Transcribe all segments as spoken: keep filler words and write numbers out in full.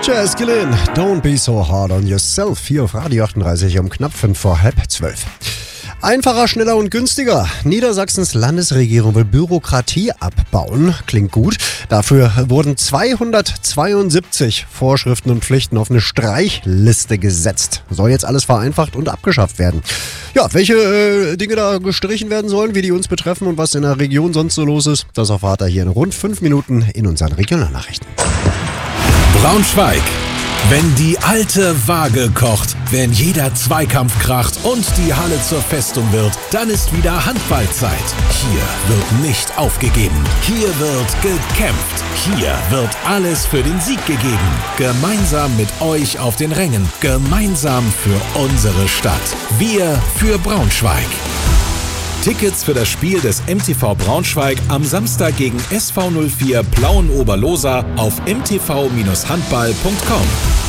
Jazzkillin, don't be so hard on yourself. Hier auf Radio achtunddreißig um knapp fünf vor halb zwölf. Einfacher, schneller und günstiger. Niedersachsens Landesregierung will Bürokratie abbauen. Klingt gut. Dafür wurden zweihundertzweiundsiebzig Vorschriften und Pflichten auf eine Streichliste gesetzt. Soll jetzt alles vereinfacht und abgeschafft werden. Ja, welche äh, Dinge da gestrichen werden sollen, wie die uns betreffen und was in der Region sonst so los ist, das erfahrt ihr hier in rund fünf Minuten in unseren Regionalnachrichten. Braunschweig. Wenn die alte Waage kocht, wenn jeder Zweikampf kracht und die Halle zur Festung wird, dann ist wieder Handballzeit. Hier wird nicht aufgegeben. Hier wird gekämpft. Hier wird alles für den Sieg gegeben. Gemeinsam mit euch auf den Rängen. Gemeinsam für unsere Stadt. Wir für Braunschweig. Tickets für das Spiel des M T V Braunschweig am Samstag gegen S V null vier Plauen-Oberlosa auf m t v Bindestrich handball punkt com.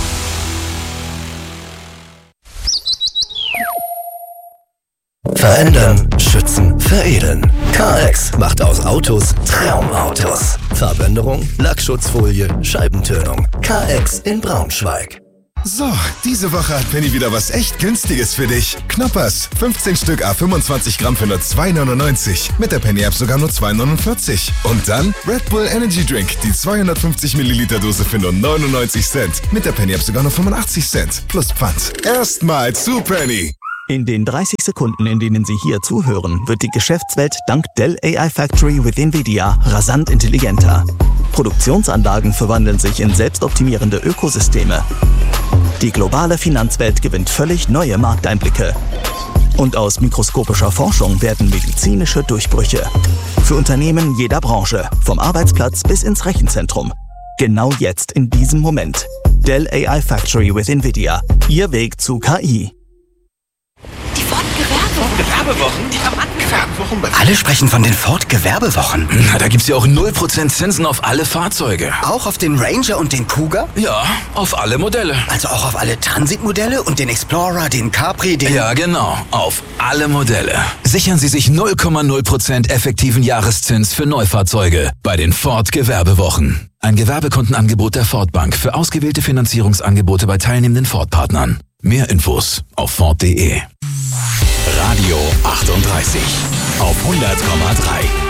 Verändern, schützen, veredeln. K X macht aus Autos Traumautos. Farbänderung, Lackschutzfolie, Scheibentönung. K X in Braunschweig. So, diese Woche hat Penny wieder was echt Günstiges für dich. Knoppers, fünfzehn Stück à fünfundzwanzig Gramm für nur zwei neunundneunzig. Mit der Penny-App sogar nur zwei neunundvierzig. Und dann Red Bull Energy Drink, die zweihundertfünfzig Milliliter Dose für nur neunundneunzig Cent. Mit der Penny-App sogar nur fünfundachtzig Cent. Plus Pfand. Erstmal zu Penny. In den dreißig Sekunden, in denen Sie hier zuhören, wird die Geschäftswelt dank Dell A I Factory with NVIDIA rasant intelligenter. Produktionsanlagen verwandeln sich in selbstoptimierende Ökosysteme. Die globale Finanzwelt gewinnt völlig neue Markteinblicke. Und aus mikroskopischer Forschung werden medizinische Durchbrüche. Für Unternehmen jeder Branche, vom Arbeitsplatz bis ins Rechenzentrum. Genau jetzt, in diesem Moment. Dell A I Factory with NVIDIA. Ihr Weg zu K I. Die Ford-Gewerbewochen. Gewerbewochen? Die haben Gewerbewochen. Alle sprechen von den Ford-Gewerbewochen. Na, da gibt's ja auch null Prozent Zinsen auf alle Fahrzeuge. Auch auf den Ranger und den Kuga? Ja, auf alle Modelle. Also auch auf alle Transit-Modelle und den Explorer, den Capri, den... Ja, genau. Auf alle Modelle. Sichern Sie sich null Komma null Prozent effektiven Jahreszins für Neufahrzeuge bei den Ford-Gewerbewochen. Ein Gewerbekundenangebot der Ford Bank für ausgewählte Finanzierungsangebote bei teilnehmenden Ford-Partnern. Mehr Infos auf Ford punkt de. Radio achtunddreißig auf hundert Komma drei.